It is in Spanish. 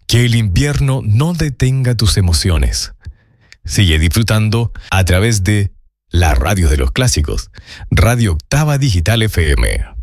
Que el invierno no detenga tus emociones. Sigue disfrutando a través de la radio de los clásicos, Radio Octava Digital FM.